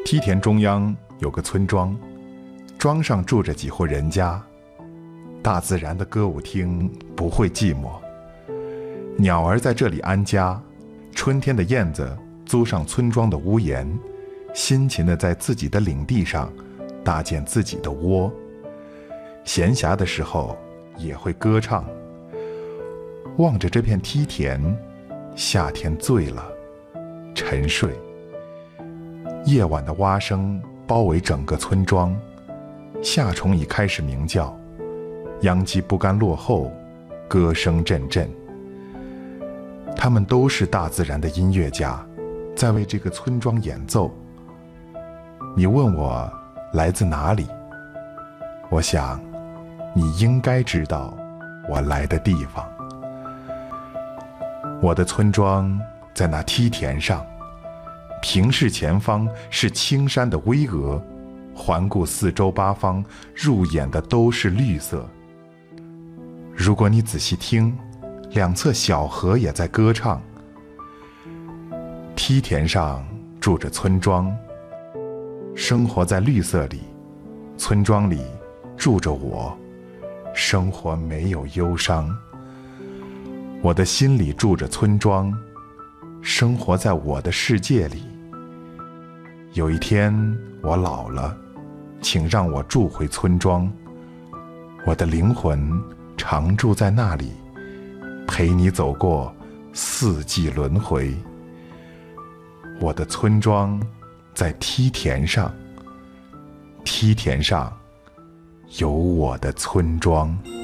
梯田中央有个村庄，庄上住着几户人家。大自然的歌舞厅不会寂寞，鸟儿在这里安家，春天的燕子租上村庄的屋檐，辛勤地在自己的领地上搭建自己的窝。闲暇的时候也会歌唱。望着这片梯田，夏天醉了，沉睡。夜晚的蛙声包围整个村庄，夏虫已开始鸣叫，秧鸡不甘落后，歌声阵阵。他们都是大自然的音乐家，在为这个村庄演奏。你问我来自哪里，我想你应该知道我来的地方。我的村庄在那梯田上，平视前方是青山的巍峨，环顾四周八方，入眼的都是绿色。如果你仔细听，两侧小河也在歌唱。梯田上住着村庄，生活在绿色里。村庄里住着我，生活没有忧伤。我的心里住着村庄，生活在我的世界里。有一天我老了，请让我住回村庄，我的灵魂常住在那里，陪你走过四季轮回。我的村庄在梯田上，梯田上有我的村庄。